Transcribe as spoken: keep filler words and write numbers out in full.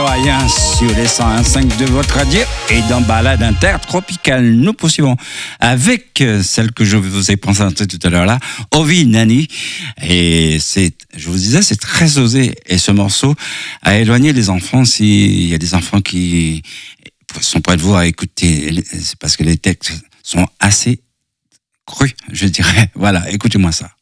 Hawaïen sur les cent un virgule cinq de votre radio et dans Balade Intertropicale. Nous poursuivons avec celle que je vous ai présentée tout à l'heure là, Ovi Nani. Et c'est, je vous disais, c'est très osé. Et ce morceau a éloigné les enfants. S'il y a des enfants qui sont près de vous à écouter, c'est parce que les textes sont assez crus, je dirais. Voilà, écoutez-moi ça.